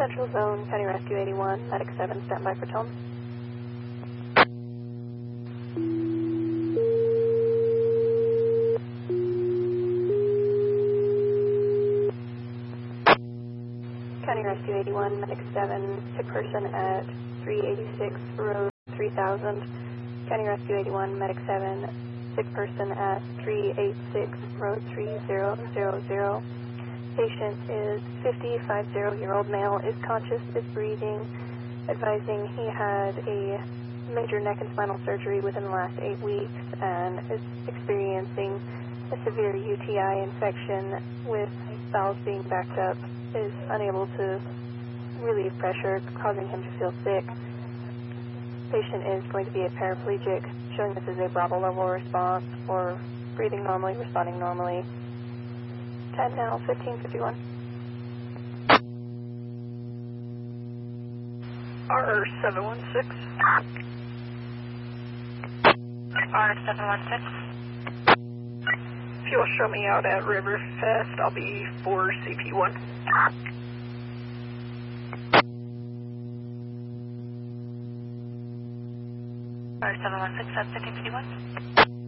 Central Zone, County Rescue 81, Medic 7, standby for tone. County Rescue 81, Medic 7, sick person at 386 Road 3000. County Rescue 81, Medic 7, sick person at 386 Road 3000. Patient is 50-year-old male, is conscious, is breathing, advising he had a major neck and spinal surgery within the last 8 weeks and is experiencing a severe UTI infection with bowels being backed up, is unable to relieve pressure, causing him to feel sick. Patient is going to be a paraplegic, showing this is a Bravo level response for breathing normally, responding normally. 10 now, 1551. R716. R716. If you'll show me out at Riverfest, I'll be for CP1. R716 at 1551.